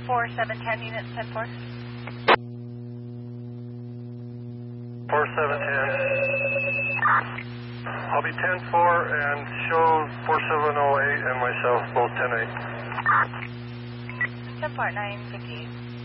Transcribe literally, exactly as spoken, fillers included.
four seven ten units, ten four. four seven ten. I'll be ten four and show four seven oh eight and myself both ten eight. ten four, nine fifty-eight.